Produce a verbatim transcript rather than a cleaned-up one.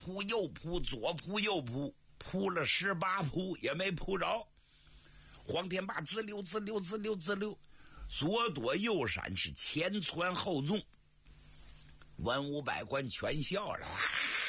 扑又扑，左扑右扑，扑了十八扑也没扑着。黄天霸自溜自溜自溜自溜，左躲右闪，是前窜后纵。文武百官全笑了啊！